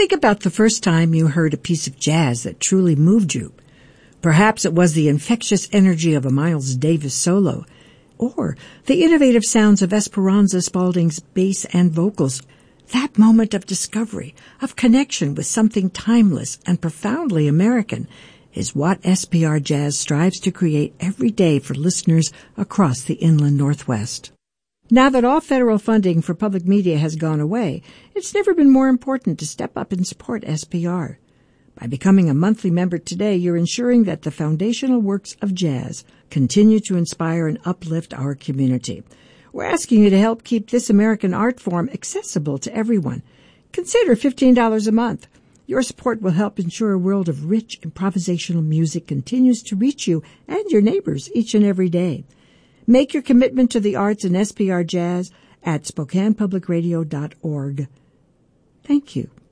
Think about the first time you heard a piece of jazz that truly moved you. Perhaps it was the infectious energy of a Miles Davis solo, or the innovative sounds of Esperanza Spalding's bass and vocals. That moment of discovery, of connection with something timeless and profoundly American, is what SPR Jazz strives to create every day for listeners across the inland Northwest. Now that all federal funding for public media has gone away, it's never been more important to step up and support SPR. By becoming a monthly member today, you're ensuring that the foundational works of jazz continue to inspire and uplift our community. We're asking you to help keep this American art form accessible to everyone. Consider $15 a month. Your support will help ensure a world of rich improvisational music continues to reach you and your neighbors each and every day. Make your commitment to the arts and SPR Jazz at SpokanePublicRadio.org. Thank you.